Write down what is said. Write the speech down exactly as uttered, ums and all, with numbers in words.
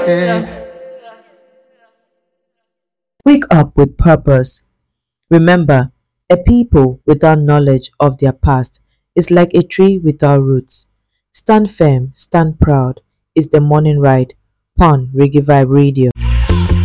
Wake up with purpose. Remember, a people without knowledge of their past is like a tree without roots. Stand firm, stand proud is the morning ride. Pon Reggae Vibe Radio.